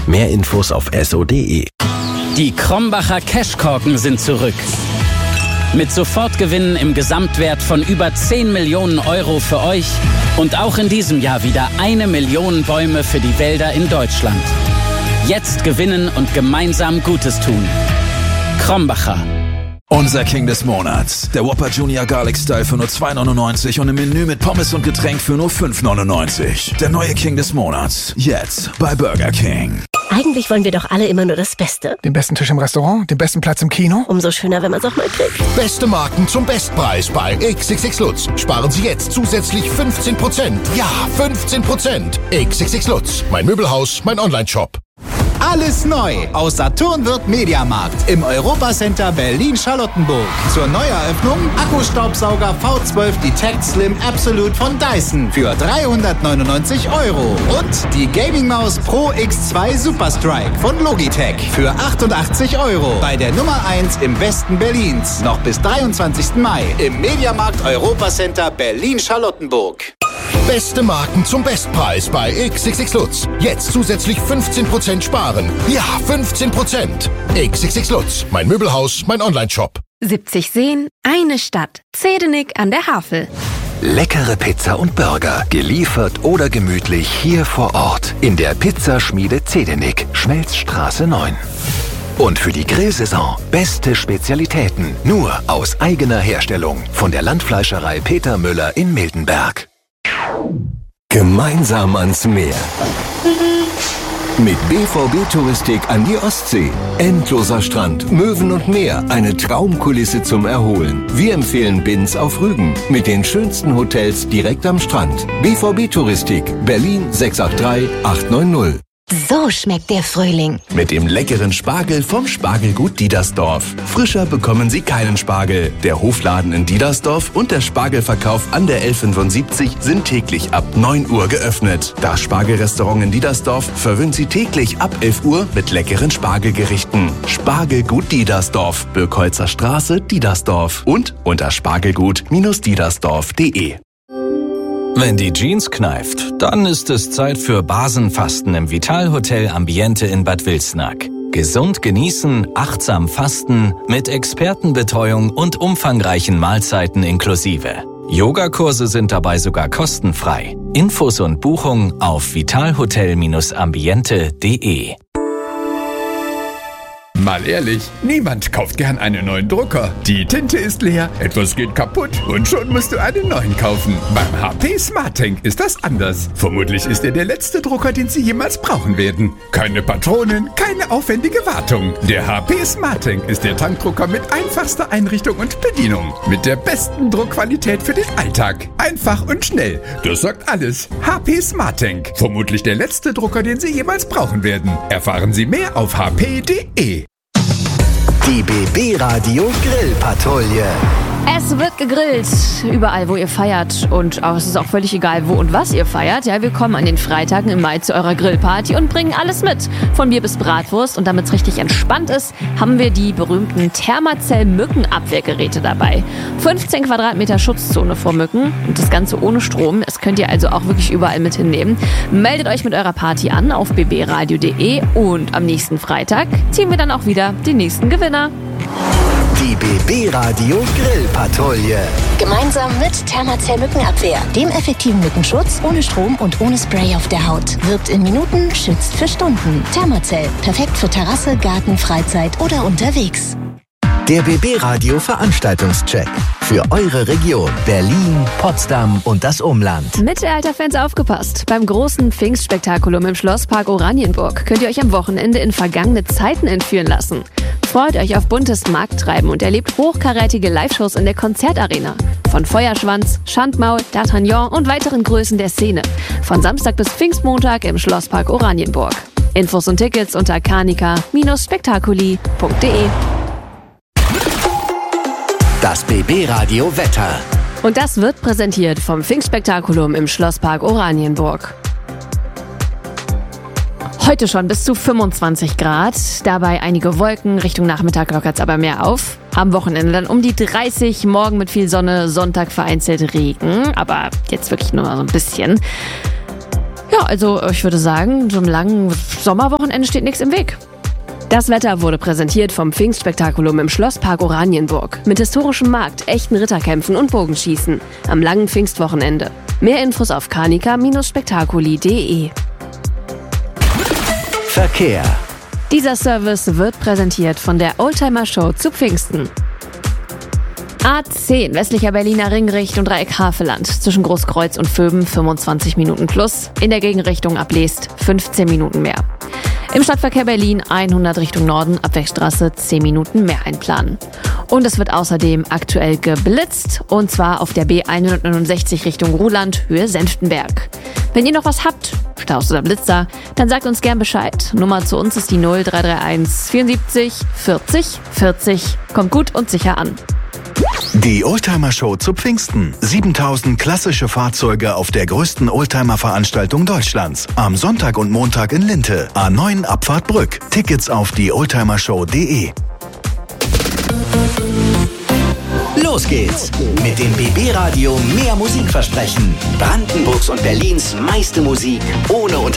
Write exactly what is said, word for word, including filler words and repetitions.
Mehr Infos auf S O punkt de. Die Krombacher Cashkorken sind zurück. Mit Sofortgewinnen im Gesamtwert von über zehn Millionen Euro für euch und auch in diesem Jahr wieder eine Million Bäume für die Wälder in Deutschland. Jetzt gewinnen und gemeinsam Gutes tun. Krombacher. Unser King des Monats. Der Whopper Junior Garlic Style für nur zwei neunundneunzig und im Menü mit Pommes und Getränk für nur fünf neunundneunzig. Der neue King des Monats. Jetzt bei Burger King. Eigentlich wollen wir doch alle immer nur das Beste. Den besten Tisch im Restaurant, den besten Platz im Kino. Umso schöner, wenn man es auch mal kriegt. Beste Marken zum Bestpreis bei X X X Lutz. Sparen Sie jetzt zusätzlich fünfzehn Prozent. Ja, fünfzehn Prozent. X X X Lutz. Mein Möbelhaus, mein Online-Shop. Alles neu aus Saturnwirt Mediamarkt im Europacenter Berlin-Charlottenburg. Zur Neueröffnung Akkustaubsauger V zwölf Detect Slim Absolute von Dyson für dreihundertneunundneunzig Euro. Und die Gaming-Maus Pro X zwei Super Strike von Logitech für achtundachtzig Euro. Bei der Nummer eins im Westen Berlins. Noch bis dreiundzwanzigsten Mai im Mediamarkt Europacenter Berlin-Charlottenburg. Beste Marken zum Bestpreis bei X X X Lutz. Jetzt zusätzlich fünfzehn Prozent sparen. Ja, fünfzehn Prozent. X X X Lutz. Mein Möbelhaus, mein Online-Shop. siebzig Seen, eine Stadt. Zedenick an der Havel. Leckere Pizza und Burger, geliefert oder gemütlich hier vor Ort in der Pizzaschmiede Zedenick, Schmelzstraße neun. Und für die Grillsaison beste Spezialitäten, nur aus eigener Herstellung von der Landfleischerei Peter Müller in Miltenberg. Gemeinsam ans Meer. Mit B V B Touristik an die Ostsee. Endloser Strand, Möwen und Meer, eine Traumkulisse zum Erholen. Wir empfehlen Binz auf Rügen mit den schönsten Hotels direkt am Strand. B V B Touristik, Berlin sechs acht drei acht neun null. So schmeckt der Frühling. Mit dem leckeren Spargel vom Spargelgut Diedersdorf. Frischer bekommen Sie keinen Spargel. Der Hofladen in Diedersdorf und der Spargelverkauf an der L fünfundsiebzig sind täglich ab neun Uhr geöffnet. Das Spargelrestaurant in Diedersdorf verwöhnt Sie täglich ab elf Uhr mit leckeren Spargelgerichten. Spargelgut Diedersdorf, Birkholzer Straße, Diedersdorf und unter spargelgut Diedersdorf punkt de. Wenn die Jeans kneift, dann ist es Zeit für Basenfasten im Vitalhotel Ambiente in Bad Wilsnack. Gesund genießen, achtsam fasten, mit Expertenbetreuung und umfangreichen Mahlzeiten inklusive. Yogakurse sind dabei sogar kostenfrei. Infos und Buchung auf vitalhotel ambiente punkt de. Mal ehrlich, niemand kauft gern einen neuen Drucker. Die Tinte ist leer, etwas geht kaputt und schon musst du einen neuen kaufen. Beim H P SmartTank ist das anders. Vermutlich ist er der letzte Drucker, den Sie jemals brauchen werden. Keine Patronen, keine aufwendige Wartung. Der H P SmartTank ist der Tankdrucker mit einfachster Einrichtung und Bedienung. Mit der besten Druckqualität für den Alltag. Einfach und schnell. Das sagt alles. H P SmartTank. Vermutlich der letzte Drucker, den Sie jemals brauchen werden. Erfahren Sie mehr auf h p punkt de. Die B B Radio Grillpatrouille. Es wird gegrillt, überall wo ihr feiert und auch, es ist auch völlig egal wo und was ihr feiert. Ja, wir kommen an den Freitagen im Mai zu eurer Grillparty und bringen alles mit, von Bier bis Bratwurst. Und damit es richtig entspannt ist, haben wir die berühmten Thermacell-Mückenabwehrgeräte dabei. fünfzehn Quadratmeter Schutzzone vor Mücken und das Ganze ohne Strom. Das könnt ihr also auch wirklich überall mit hinnehmen. Meldet euch mit eurer Party an auf b b radio punkt de und am nächsten Freitag ziehen wir dann auch wieder den nächsten Gewinner. Die B B Radio Grillpatrouille. Gemeinsam mit Thermacell Mückenabwehr, dem effektiven Mückenschutz ohne Strom und ohne Spray auf der Haut. Wirkt in Minuten, schützt für Stunden. Thermacell, perfekt für Terrasse, Garten, Freizeit oder unterwegs. Der B B Radio Veranstaltungscheck. Für eure Region Berlin, Potsdam und das Umland. Mittelalterfans aufgepasst. Beim großen Pfingstspektakulum im Schlosspark Oranienburg könnt ihr euch am Wochenende in vergangene Zeiten entführen lassen. Freut euch auf buntes Markttreiben und erlebt hochkarätige Live-Shows in der Konzertarena. Von Feuerschwanz, Schandmaul, D'Artagnan und weiteren Größen der Szene. Von Samstag bis Pfingstmontag im Schlosspark Oranienburg. Infos und Tickets unter kanika Spektakuli punkt de. Das B B Radio Wetter. Und das wird präsentiert vom Pfingstspektakulum im Schlosspark Oranienburg. Heute schon bis zu fünfundzwanzig Grad, dabei einige Wolken, Richtung Nachmittag lockert es aber mehr auf. Am Wochenende dann um die dreißig, morgen mit viel Sonne, Sonntag vereinzelt Regen, aber jetzt wirklich nur so ein bisschen. Ja, also ich würde sagen, so einem langen Sommerwochenende steht nichts im Weg. Das Wetter wurde präsentiert vom Pfingstspektakulum im Schlosspark Oranienburg. Mit historischem Markt, echten Ritterkämpfen und Bogenschießen. Am langen Pfingstwochenende. Mehr Infos auf canica Bindestrich spektakuli punkt de. Verkehr. Dieser Service wird präsentiert von der Oldtimer Show zu Pfingsten. A zehn, westlicher Berliner Ringrichtung Dreieck Haveland. Zwischen Großkreuz und Vöben fünfundzwanzig Minuten plus. In der Gegenrichtung ab Leest fünfzehn Minuten mehr. Im Stadtverkehr Berlin hundert Richtung Norden, Abwegstraße zehn Minuten mehr einplanen. Und es wird außerdem aktuell geblitzt, und zwar auf der B hundertneunundsechzig Richtung Ruhland, Höhe Senftenberg. Wenn ihr noch was habt, Staus oder Blitzer, dann sagt uns gern Bescheid. Nummer zu uns ist die null drei drei eins vierundsiebzig vierzig vierzig. Kommt gut und sicher an. Die Oldtimer Show zu Pfingsten. siebentausend klassische Fahrzeuge auf der größten Oldtimer-Veranstaltung Deutschlands. Am Sonntag und Montag in Linte. A neun Abfahrt Brück. Tickets auf die oldtimer show punkt de. Los geht's mit dem B B Radio Mehr Musik versprechen. Brandenburgs und Berlins meiste Musik ohne Unter